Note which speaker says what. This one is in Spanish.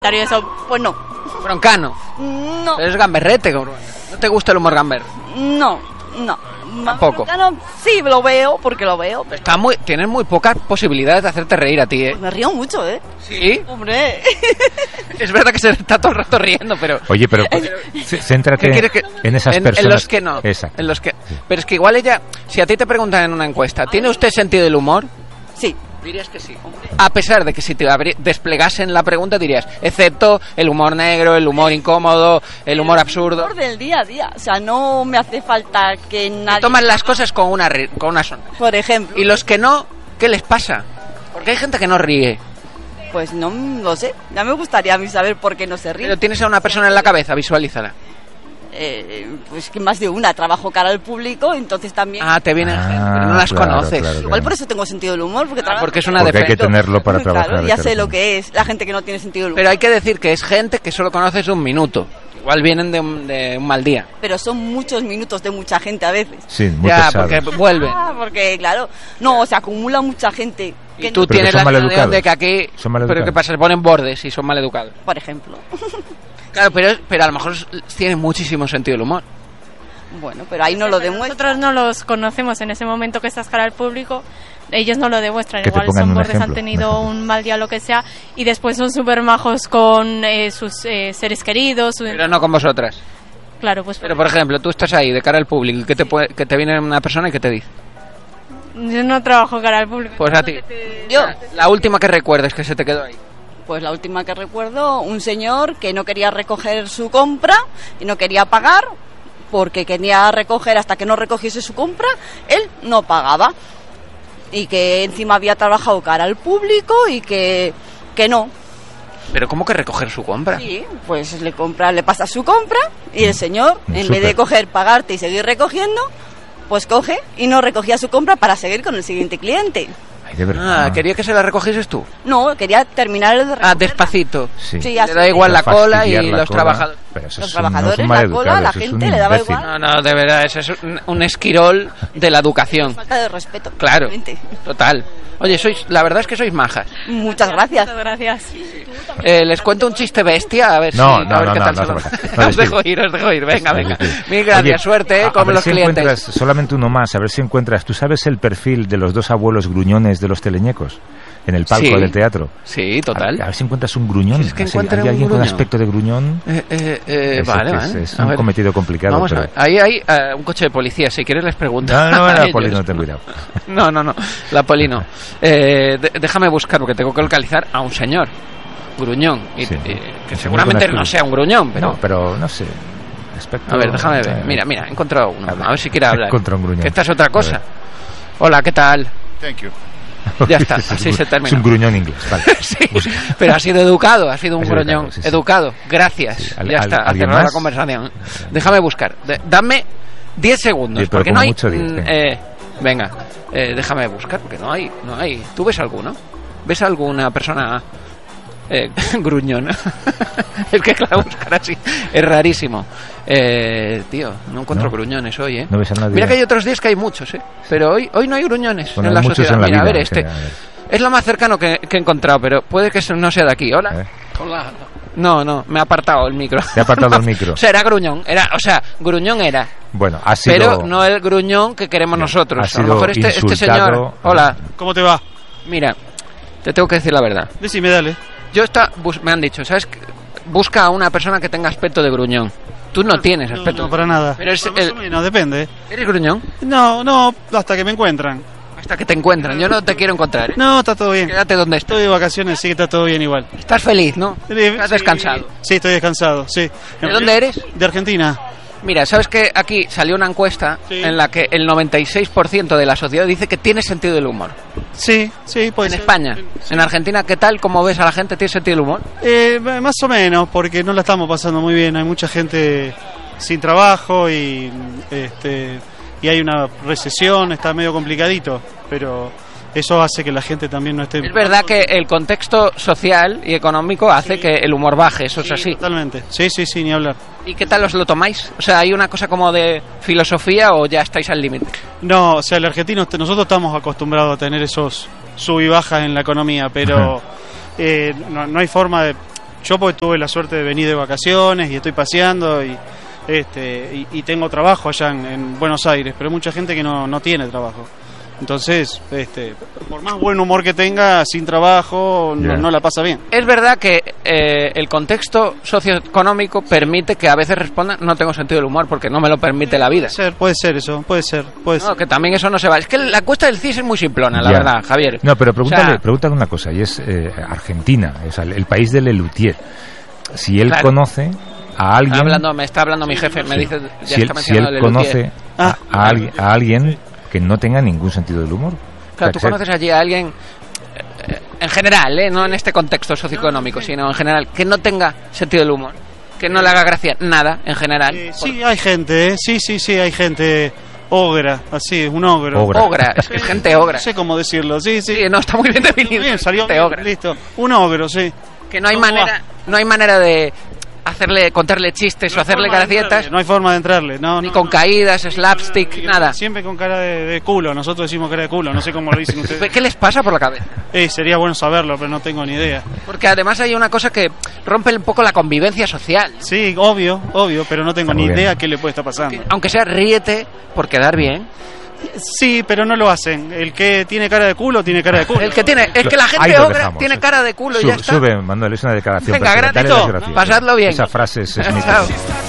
Speaker 1: Eso, pues no.
Speaker 2: Broncano.
Speaker 1: No.
Speaker 2: Pero es gamberrete, ¿no te gusta el humor gamber?
Speaker 1: No.
Speaker 2: Tampoco.
Speaker 1: Sí, lo veo, porque lo veo.
Speaker 2: Tienes muy pocas posibilidades de hacerte reír a ti, ¿eh?
Speaker 1: Pues me río mucho, ¿eh?
Speaker 2: ¿Sí?
Speaker 1: Hombre.
Speaker 2: Es verdad que se está todo el rato riendo, pero...
Speaker 3: Oye, pero céntrate en esas personas...
Speaker 2: En los que no.
Speaker 3: Exacto.
Speaker 2: En los que... Pero es que igual ella... Si a ti te preguntan en una encuesta, ¿tiene usted sentido del humor?
Speaker 1: Sí.
Speaker 2: Dirías que sí. A pesar de que si te desplegasen la pregunta dirías, excepto el humor negro, el humor incómodo, el humor absurdo.
Speaker 1: El humor del día a día. O sea, no me hace falta que nadie...
Speaker 2: Toman las cosas con una sonrisa.
Speaker 1: Por ejemplo.
Speaker 2: Y los que no, ¿qué les pasa? Porque hay gente que no ríe.
Speaker 1: Pues no lo sé. Ya me gustaría a mí saber por qué no se ríe.
Speaker 2: Pero tienes a una persona en la cabeza, visualízala.
Speaker 1: Pues que más de una. Trabajo cara al público, entonces también...
Speaker 2: te vienen gente, pero no las conoces.
Speaker 1: Claro. Igual por eso tengo sentido del humor, porque
Speaker 2: es una defensa.
Speaker 3: Hay que tenerlo para trabajar.
Speaker 1: Claro, ya sé lo que es la gente que no tiene sentido del humor.
Speaker 2: Pero hay que decir que es gente que solo conoces un minuto. Igual vienen de un mal día.
Speaker 1: Pero son muchos minutos de mucha gente a veces.
Speaker 3: Sí, muy
Speaker 2: ya,
Speaker 3: pesados.
Speaker 2: porque vuelven.
Speaker 1: Porque, claro, no, se acumula mucha gente.
Speaker 2: Y tú tienes la sensación de que aquí... Pero ¿qué pasa? Se ponen bordes y son maleducados.
Speaker 1: Por ejemplo.
Speaker 2: Claro, pero a lo mejor tienen muchísimo sentido del humor.
Speaker 1: Bueno, pero ahí no lo demuestra.
Speaker 4: Nosotros no los conocemos en ese momento que estás cara al público. Ellos no lo demuestran. Igual
Speaker 3: son
Speaker 4: bordes, han tenido un mal día, lo que sea, y después son súper majos con sus seres queridos.
Speaker 2: Pero no con vosotras.
Speaker 4: Claro, pues...
Speaker 2: Pero, por ejemplo, tú estás ahí de cara al público y que te viene una persona y ¿qué te dice?
Speaker 4: Yo no trabajo cara al público.
Speaker 2: Pues a ti.
Speaker 1: Yo.
Speaker 2: La última que recuerdes que se te quedó ahí.
Speaker 1: Pues la última que recuerdo, un señor que no quería recoger su compra y no quería pagar porque quería recoger hasta que no recogiese su compra, él no pagaba. Y que encima había trabajado cara al público y que no.
Speaker 2: ¿Pero cómo que recoger su compra?
Speaker 1: Sí, pues le pasa su compra y el señor, en vez de coger, pagarte y seguir recogiendo, pues coge y no recogía su compra para seguir con el siguiente cliente.
Speaker 3: De verdad.
Speaker 2: ¿Quería que se la recogieses tú?
Speaker 1: No, quería terminar el de recoger.
Speaker 2: Despacito.
Speaker 3: Sí.
Speaker 2: Le da igual la cola y los trabajadores.
Speaker 1: Los trabajadores, la cola, la gente le daba igual.
Speaker 2: No, de verdad, eso es un esquirol de la educación.
Speaker 1: Falta de respeto.
Speaker 2: Claro, total. Oye, la verdad es que sois majas.
Speaker 1: Muchas gracias.
Speaker 4: Muchas gracias.
Speaker 2: Les cuento un chiste bestia, a ver qué tal. Os dejo ir, venga. Mil gracias, oye, suerte con los clientes.
Speaker 3: Solamente uno más, a ver si encuentras. ¿Tú sabes el perfil de los dos abuelos gruñones de los teleñecos en el palco del teatro?
Speaker 2: Sí, total.
Speaker 3: A ver si encuentras un gruñón.
Speaker 2: Si es que
Speaker 3: ¿Hay alguien con aspecto de gruñón?
Speaker 2: Vale.
Speaker 3: Es un cometido complicado.
Speaker 2: Vamos a ver. Ahí hay un coche de policía, si quieres les pregunto.
Speaker 3: No, la poli no, ten cuidado.
Speaker 2: No, la poli no. Déjame buscar, porque tengo que localizar a un señor gruñón, que seguramente no sea un gruñón,
Speaker 3: pero no sé.
Speaker 2: A ver, déjame ver. Mira, he encontrado uno. A ver si quiere hablar.
Speaker 3: Un gruñón.
Speaker 2: Que esta es otra cosa. Hola, ¿qué tal?
Speaker 5: Thank you.
Speaker 2: Ya está, así se termina.
Speaker 3: Es un gruñón inglés, vale.
Speaker 2: Sí, pero ha sido educado, ha sido un gruñón educado. Gracias. Ya está, ha cerrado la conversación. Déjame buscar. Dame 10 segundos, porque no hay... venga, déjame buscar, porque no hay. ¿Tú ves alguno? ¿Ves alguna persona gruñona? Es que claro, buscar así es rarísimo. Tío, no encuentro gruñones hoy, ¿eh?
Speaker 3: No ves a nadie.
Speaker 2: Mira que hay otros días que hay muchos, ¿eh? Pero hoy no hay gruñones en la sociedad. Mira, a ver, es lo más cercano que he encontrado, pero puede que no sea de aquí. Hola. Hola. No, me ha apartado el micro.
Speaker 3: ¿Te ha apartado el micro?
Speaker 2: O sea, era gruñón. Gruñón era.
Speaker 3: Bueno, ha sido...
Speaker 2: Pero no el gruñón que queremos nosotros. A lo mejor este señor... Hola.
Speaker 5: ¿Cómo te va?
Speaker 2: Mira, te tengo que decir la verdad.
Speaker 5: Decime, dale.
Speaker 2: Me han dicho, ¿sabes? Busca a una persona que tenga aspecto de gruñón. Tú no tienes aspecto.
Speaker 5: No, para nada.
Speaker 2: Pero
Speaker 5: no, depende.
Speaker 2: ¿Eres gruñón?
Speaker 5: No, hasta que me encuentran.
Speaker 2: Hasta que te encuentran. Yo no te quiero encontrar, ¿eh?
Speaker 5: No, está todo bien.
Speaker 2: Quédate donde estás.
Speaker 5: Estoy de vacaciones, sí que está todo bien igual.
Speaker 2: Estás feliz, ¿no? ¿Estás descansado?
Speaker 5: Sí, estoy descansado, sí.
Speaker 2: ¿De dónde eres?
Speaker 5: De Argentina.
Speaker 2: Mira, ¿sabes que aquí salió una encuesta en la que el 96% de la sociedad dice que tiene sentido del humor?
Speaker 5: Sí, puede ser.
Speaker 2: En España. Sí. En Argentina, ¿qué tal? ¿Cómo ves a la gente? ¿Tiene sentido del humor?
Speaker 5: Más o menos, porque no la estamos pasando muy bien. Hay mucha gente sin trabajo y hay una recesión, está medio complicadito, pero eso hace que la gente también no esté...
Speaker 2: Es verdad que el contexto social y económico hace que el humor baje, eso es así.
Speaker 5: Totalmente, sí, ni hablar.
Speaker 2: ¿Y qué tal os lo tomáis? O sea, ¿hay una cosa como de filosofía o ya estáis al límite?
Speaker 5: No, o sea, el argentino, nosotros estamos acostumbrados a tener esos sub y bajas en la economía, pero no hay forma de... Yo pues tuve la suerte de venir de vacaciones y estoy paseando y tengo trabajo allá en Buenos Aires, pero hay mucha gente que no tiene trabajo. Entonces, por más buen humor que tenga, sin trabajo, no la pasa bien.
Speaker 2: Es verdad que el contexto socioeconómico permite que a veces respondan, no tengo sentido del humor, porque no me lo permite la vida.
Speaker 5: Puede ser eso, puede ser.
Speaker 2: No, que también eso no se va. Es que la encuesta del CIS es muy simplona, la verdad, Javier.
Speaker 3: No, pero pregúntale una cosa, y es Argentina, o sea, el país de Lelutier. Si él conoce a alguien...
Speaker 2: Me está hablando mi jefe, me dice...
Speaker 3: Si él conoce a alguien que no tenga ningún sentido del humor.
Speaker 2: Claro, tú conoces allí a alguien, en general, no en este contexto socioeconómico, sino en general, que no tenga sentido del humor, que no le haga gracia nada, en general.
Speaker 5: Sí, hay gente, sí, hay gente ogra, así, un ogro.
Speaker 2: Ogra, es que es gente ogra.
Speaker 5: No sé cómo decirlo, sí.
Speaker 2: No, está muy bien definido.
Speaker 5: Bien, salió bien,
Speaker 2: ogra.
Speaker 5: Listo, un ogro, sí.
Speaker 2: Que no hay manera de contarle chistes o hacerle gracietas.
Speaker 5: No hay forma de entrarle,
Speaker 2: ni con caídas, slapstick, nada.
Speaker 5: Siempre con cara de culo, nosotros decimos cara de culo, no sé cómo lo dicen ustedes.
Speaker 2: ¿Qué les pasa por la cabeza?
Speaker 5: Sería bueno saberlo, pero no tengo ni idea.
Speaker 2: Porque además hay una cosa que rompe un poco la convivencia social.
Speaker 5: Sí, obvio, pero no tengo ni idea qué le puede estar pasando.
Speaker 2: Aunque sea ríete por quedar bien.
Speaker 5: Sí, pero no lo hacen. El que tiene cara de culo, tiene cara de culo.
Speaker 2: Es que la gente ogra tiene cara de culo y ya está.
Speaker 3: Sube, Manuel, es una declaración.
Speaker 2: Venga, gratis, pasadlo bien.
Speaker 3: Esa frase es mítica.